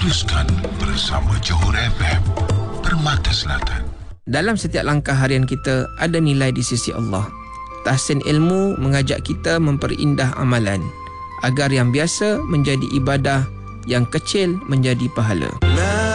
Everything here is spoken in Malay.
Teruskan bersama Johor FM, Permata Selatan. Dalam setiap langkah harian kita ada nilai di sisi Allah. Tahsin ilmu mengajak kita memperindah amalan agar yang biasa menjadi ibadah, yang kecil menjadi pahala.